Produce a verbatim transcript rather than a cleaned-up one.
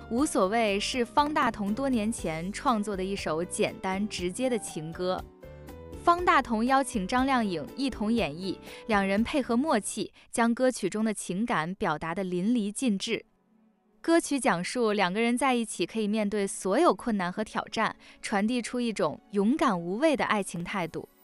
无所谓是方大同多年前创作的一首简单直接的情歌。方大同邀请张靓颖一同演绎，两人配合默契，将歌曲中的情感表达得淋漓尽致。歌曲讲述两个人在一起可以面对所有困难和挑战，传递出一种勇敢无畏的爱情态度。